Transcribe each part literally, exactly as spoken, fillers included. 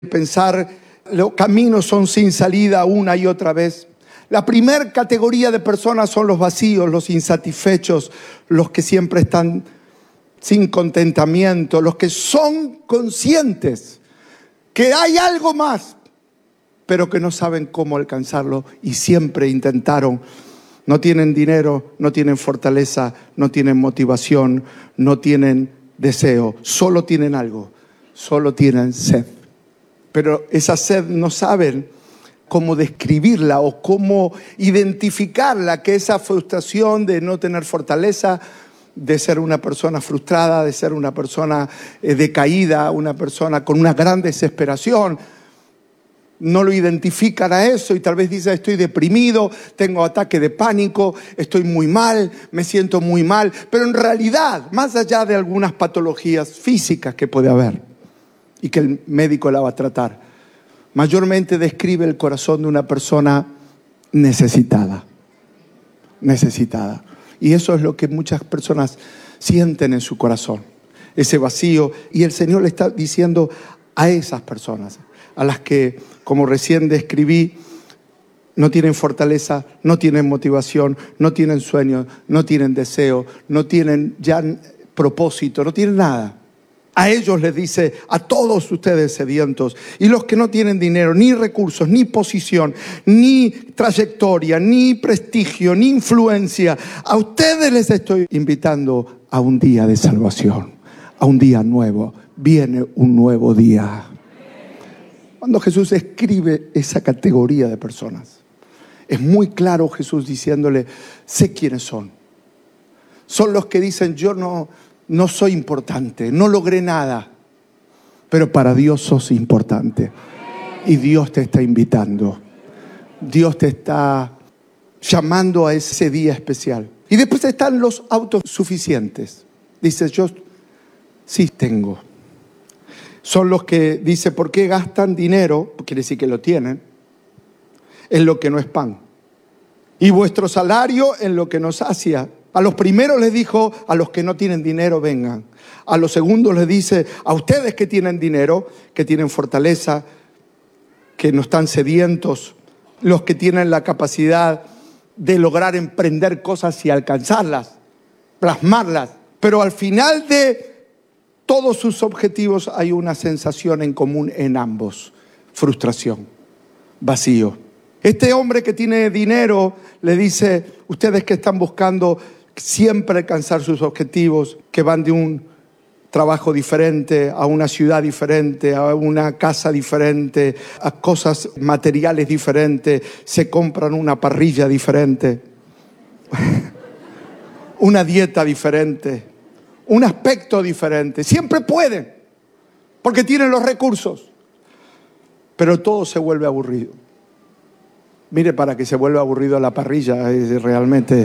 Pensar, los caminos son sin salida una y otra vez. La primera categoría de personas son los vacíos, los insatisfechos, los que siempre están sin contentamiento, los que son conscientes que hay algo más, pero que no saben cómo alcanzarlo y siempre intentaron. No tienen dinero, no tienen fortaleza, no tienen motivación, no tienen deseo, solo tienen algo, solo tienen sed. Pero esa sed no saben cómo describirla o cómo identificarla, que esa frustración de no tener fortaleza, de ser una persona frustrada, de ser una persona eh, decaída, una persona con una gran desesperación. No lo identifican a eso y tal vez dicen: estoy deprimido, tengo ataque de pánico, estoy muy mal, me siento muy mal. Pero en realidad, más allá de algunas patologías físicas que puede haber y que el médico la va a tratar, mayormente describe el corazón de una persona necesitada. Necesitada. Y eso es lo que muchas personas sienten en su corazón, ese vacío. Y el Señor le está diciendo a esas personas, a las que, como recién describí, no tienen fortaleza, no tienen motivación, no tienen sueño, no tienen deseo, no tienen ya propósito, no tienen nada. A ellos les dice: a todos ustedes sedientos, y los que no tienen dinero, ni recursos, ni posición, ni trayectoria, ni prestigio, ni influencia, a ustedes les estoy invitando a un día de salvación, a un día nuevo. Viene un nuevo día. Cuando Jesús escribe esa categoría de personas, es muy claro Jesús diciéndole: sé quiénes son. Son los que dicen: yo no... No soy importante, no logré nada, pero para Dios sos importante. Y Dios te está invitando. Dios te está llamando a ese día especial. Y después están los autosuficientes. Dices: yo sí tengo. Son los que dice: ¿por qué gastan dinero? Quiere decir que lo tienen en lo que no es pan, y vuestro salario en lo que no sacia. A los primeros les dijo: a los que no tienen dinero vengan. A los segundos les dice: a ustedes que tienen dinero, que tienen fortaleza, que no están sedientos, los que tienen la capacidad de lograr emprender cosas y alcanzarlas, plasmarlas. Pero al final de todos sus objetivos hay una sensación en común en ambos: frustración, vacío. Este hombre que tiene dinero le dice: ustedes que están buscando siempre alcanzar sus objetivos, que van de un trabajo diferente a una ciudad diferente, a una casa diferente, a cosas materiales diferentes, se compran una parrilla diferente, una dieta diferente, un aspecto diferente. Siempre pueden, porque tienen los recursos, pero todo se vuelve aburrido. Mire, para que se vuelva aburrido la parrilla, es realmente...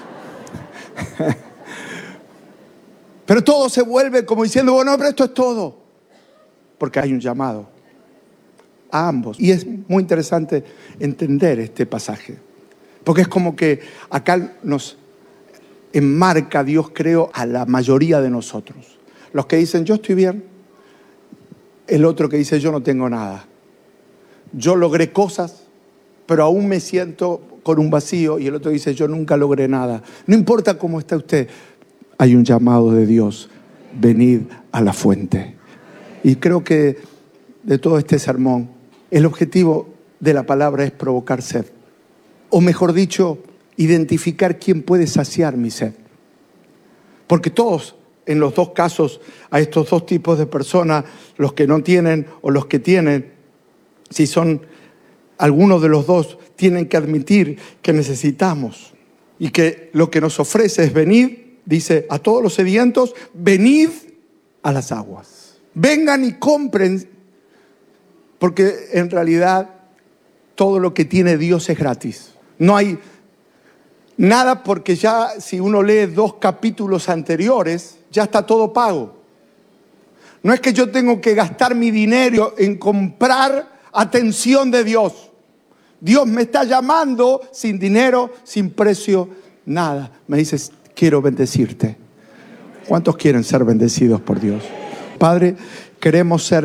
Pero todo se vuelve como diciendo: bueno, pero esto es todo. Porque hay un llamado a ambos. Y es muy interesante entender este pasaje, porque es como que acá nos enmarca Dios, creo, a la mayoría de nosotros. Los que dicen: yo estoy bien. El otro que dice: yo no tengo nada. Yo logré cosas, pero aún me siento con un vacío. Y el otro dice: yo nunca logré nada. No importa cómo está usted, hay un llamado de Dios: venid a la fuente. Y creo que de todo este sermón, el objetivo de la palabra es provocar sed. O mejor dicho, identificar quién puede saciar mi sed. Porque todos, en los dos casos, a estos dos tipos de personas, los que no tienen o los que tienen, si son algunos de los dos, tienen que admitir que necesitamos y que lo que nos ofrece es venid, dice, a todos los sedientos: venid a las aguas. Vengan y compren, porque en realidad todo lo que tiene Dios es gratis. No hay nada, porque ya si uno lee dos capítulos anteriores, ya está todo pago. No es que yo tengo que gastar mi dinero en comprar atención de Dios. Dios me está llamando sin dinero, sin precio, nada. Me dices: quiero bendecirte. ¿Cuántos quieren ser bendecidos por Dios? Padre, queremos ser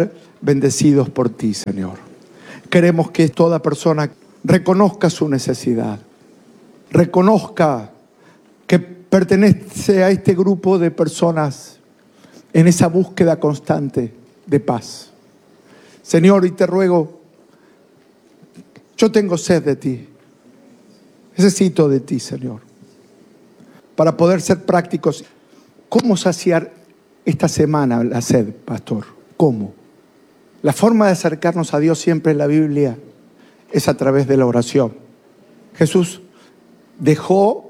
bendecidos por ti, Señor. Queremos que toda persona reconozca su necesidad, reconozca que pertenece a este grupo de personas en esa búsqueda constante de paz. Señor, y te ruego, yo tengo sed de ti, necesito de ti, Señor, para poder ser prácticos. ¿Cómo saciar esta semana la sed, pastor? ¿Cómo? La forma de acercarnos a Dios siempre en la Biblia es a través de la oración. Jesús dejó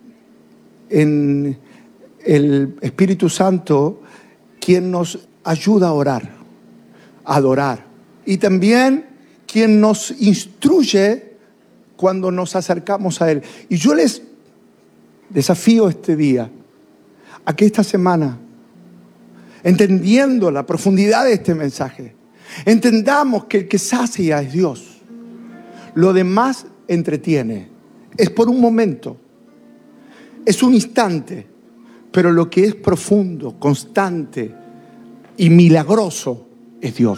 en el Espíritu Santo quien nos ayuda a orar, a adorar, y también quien nos instruye cuando nos acercamos a Él. Y yo les desafío este día a que esta semana, entendiendo la profundidad de este mensaje, entendamos que el que sacia es Dios. Lo demás entretiene, es por un momento, es un instante, pero lo que es profundo, constante y milagroso es Dios.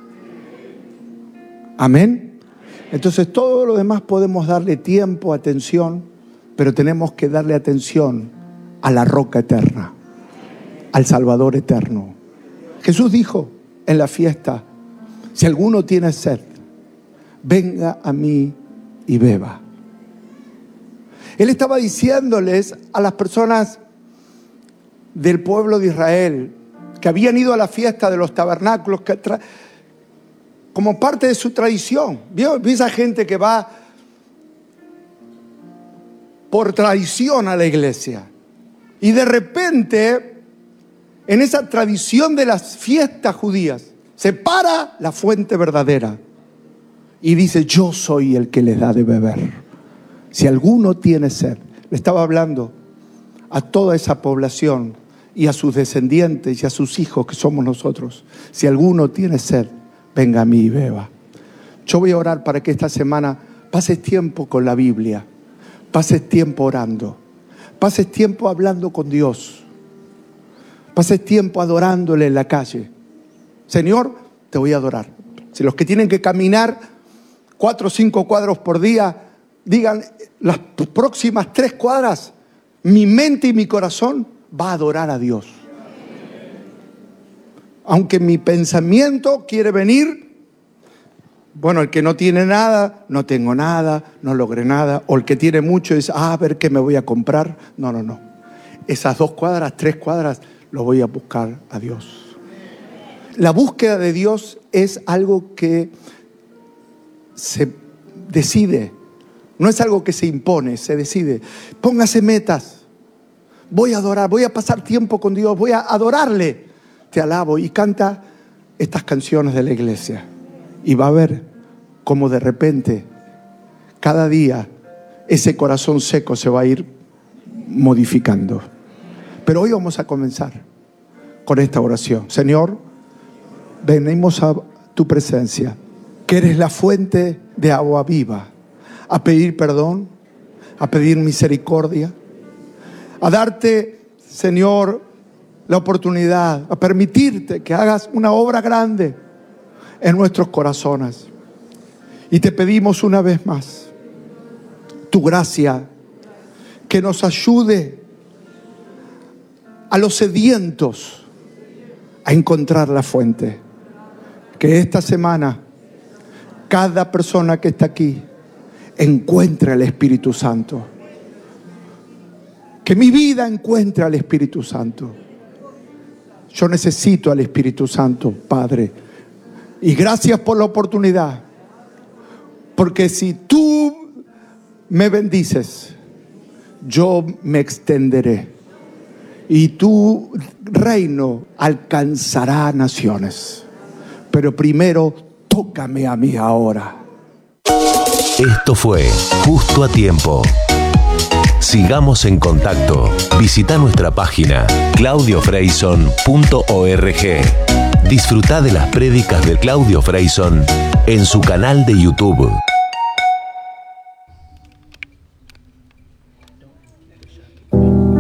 Amén. Entonces todo lo demás podemos darle tiempo, atención, pero tenemos que darle atención a la roca eterna, al Salvador eterno. Jesús dijo en la fiesta: si alguno tiene sed, venga a mí y beba. Él estaba diciéndoles a las personas del pueblo de Israel que habían ido a la fiesta de los tabernáculos que tra- como parte de su tradición. ¿Vio? ¿Vio esa gente que va por tradición a la iglesia? Y de repente, en esa tradición de las fiestas judías, se para la fuente verdadera y dice: yo soy el que les da de beber. Si alguno tiene sed, le estaba hablando a toda esa población y a sus descendientes y a sus hijos que somos nosotros. Si alguno tiene sed, venga a mí y beba. Yo voy a orar para que esta semana pases tiempo con la Biblia, pases tiempo orando, pases tiempo hablando con Dios, pases tiempo adorándole en la calle. Señor, te voy a adorar. Si los que tienen que caminar cuatro o cinco cuadros por día, digan: las próximas tres cuadras, mi mente y mi corazón va a adorar a Dios. Aunque mi pensamiento quiere venir, bueno, el que no tiene nada, no tengo nada, no logré nada. O el que tiene mucho dice: ah, a ver qué me voy a comprar. No, no, no. Esas dos cuadras, tres cuadras, lo voy a buscar a Dios. La búsqueda de Dios es algo que se decide. No es algo que se impone, se decide. Póngase metas. Voy a adorar, voy a pasar tiempo con Dios, voy a adorarle. Te alabo. Y canta estas canciones de la iglesia. Y va a ver cómo de repente, cada día, ese corazón seco se va a ir modificando. Pero hoy vamos a comenzar con esta oración. Señor, venimos a tu presencia, que eres la fuente de agua viva, a pedir perdón, a pedir misericordia, a darte, Señor, la oportunidad, a permitirte que hagas una obra grande en nuestros corazones. Y te pedimos una vez más tu gracia, que nos ayude a los sedientos a encontrar la fuente. Que esta semana cada persona que está aquí encuentre al Espíritu Santo. Que mi vida encuentre al Espíritu Santo. Yo necesito al Espíritu Santo, Padre. Y gracias por la oportunidad. Porque si tú me bendices, yo me extenderé. Y tu reino alcanzará naciones. Pero primero, tócame a mí ahora. Esto fue Justo a Tiempo. Sigamos en contacto. Visita nuestra página claudio freyson punto org. Disfruta de las prédicas de Claudio Freyson en su canal de YouTube.